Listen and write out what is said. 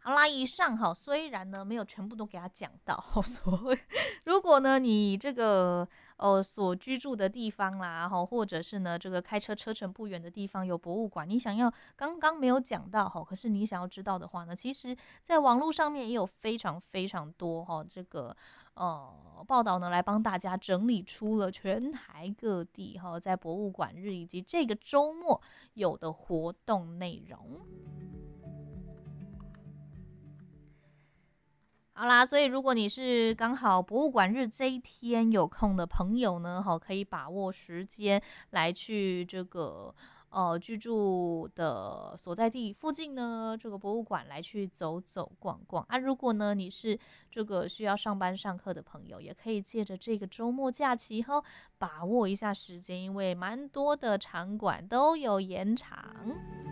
好啦，以上虽然呢没有全部都给他讲到，所以如果呢你这个所居住的地方啦，或者是呢这个开车程不远的地方有博物馆，你想要刚刚没有讲到可是你想要知道的话呢，其实在网络上面也有非常非常多这个报道呢，来帮大家整理出了全台各地在博物馆日以及这个周末有的活动内容。好啦，所以如果你是刚好博物馆日这一天有空的朋友呢，可以把握时间来去这个居住的所在地附近呢，这个博物馆来去走走逛逛啊。如果呢你是这个需要上班上课的朋友，也可以借着这个周末假期把握一下时间，因为蛮多的场馆都有延长。